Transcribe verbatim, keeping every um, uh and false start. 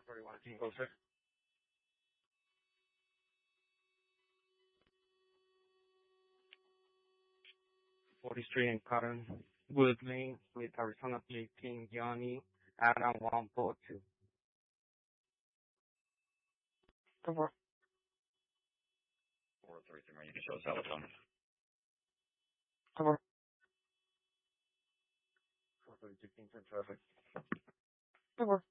four forty-one, can you go, sir? forty-three and Cotton Wood Lane with Arizona P eighteen, Yanni, Adam one four two. Come on. four three three, you can show us how it's on. Come on. four thirty-two, Kingston traffic. Come on.